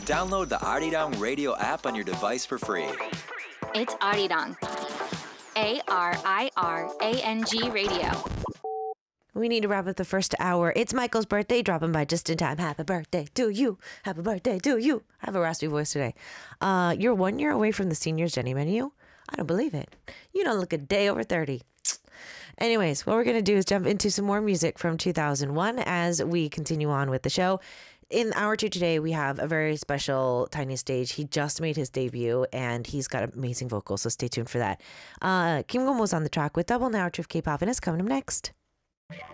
Download the Arirang Radio app on your device for free. It's Arirang. ARIRANG Radio. We need to wrap up the first hour. It's Michael's birthday, dropping by just in time. Happy birthday to you. Happy birthday to you. I have a raspy voice today. You're 1 year away from the seniors Jenny menu. I don't believe it. You don't look a day over 30. Anyways, what we're going to do is jump into some more music from 2001 as we continue on with the show. In hour two today, we have a very special Tiny Stage. He just made his debut, and he's got amazing vocals, so stay tuned for that. Kim Gon-mo's on the track with Double Narrative K-pop, and it's coming up next.